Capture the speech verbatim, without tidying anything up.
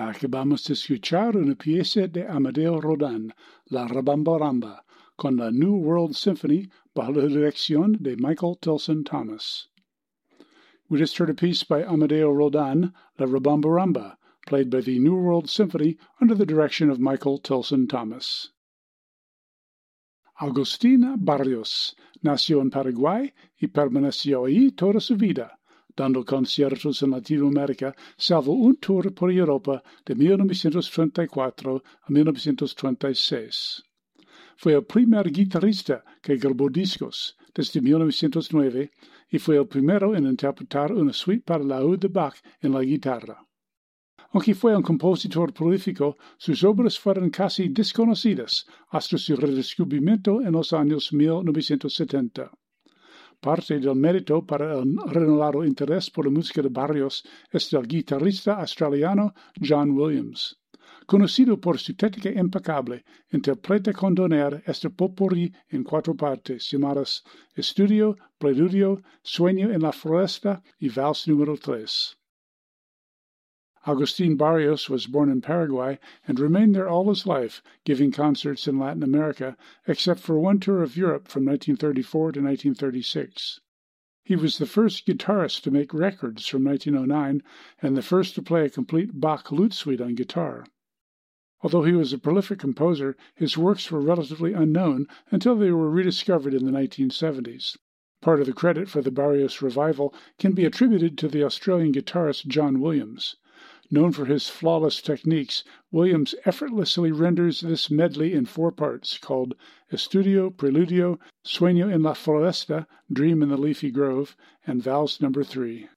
Acabamos de escuchar una pieza de Amadeo Rodán, La Rabambaramba, con la New World Symphony bajo la dirección de Michael Tilson Thomas. We just heard a piece by Amadeo Rodán, La Rabambaramba, played by the New World Symphony under the direction of Michael Tilson Thomas. Agustín Barrios nació en Paraguay y permaneció allí toda su vida, dando conciertos en Latinoamérica, salvo un tour por Europa de mil novecientos treinta y cuatro a mil novecientos treinta y seis. Fue el primer guitarrista que grabó discos desde mil novecientos nueve y fue el primero en interpretar una suite para laúd de Bach en la guitarra. Aunque fue un compositor prolífico, sus obras fueron casi desconocidas hasta su redescubrimiento en los años mil novecientos setenta. Parte del mérito para el renovado interés por la música de Barrios es del guitarrista australiano John Williams. Conocido por su técnica impecable, interpreta con donaire este potpourri en cuatro partes llamadas Estudio, Preludio, Sueño en la Floresta y Vals número tres. Agustín Barrios was born in Paraguay and remained there all his life, giving concerts in Latin America, except for one tour of Europe from nineteen thirty-four to nineteen thirty-six. He was the first guitarist to make records from nineteen oh nine and the first to play a complete Bach lute suite on guitar. Although he was a prolific composer, his works were relatively unknown until they were rediscovered in the nineteen seventies. Part of the credit for the Barrios revival can be attributed to the Australian guitarist John Williams. Known for his flawless techniques, Williams effortlessly renders this medley in four parts called Estudio, Preludio, Sueño en la Floresta, Dream in the Leafy Grove, and Vals number three.